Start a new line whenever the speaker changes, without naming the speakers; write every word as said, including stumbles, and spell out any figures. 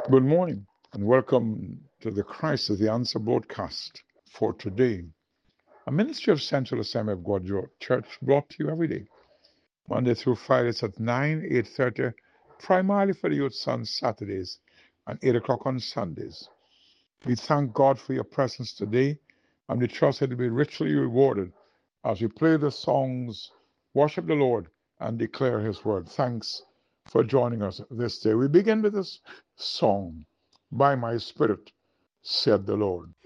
Good morning and welcome to the Christ is the Answer broadcast for today. A ministry of Central Assembly of God Church brought to you every day, Monday through Fridays at nine, eight thirty, primarily for the youth on Saturdays and eight o'clock on Sundays. We thank God for your presence today and we trust it will be richly rewarded as we play the songs, worship the Lord, and declare His word. Thanks for joining us this day. We begin with this song, By My Spirit, said the Lord.